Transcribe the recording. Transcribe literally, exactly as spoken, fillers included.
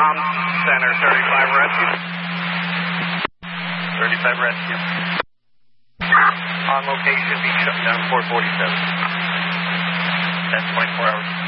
Com Center, thirty-five rescue. thirty-five rescue. On location, be shut down four forty-seven. That's twenty-four hours.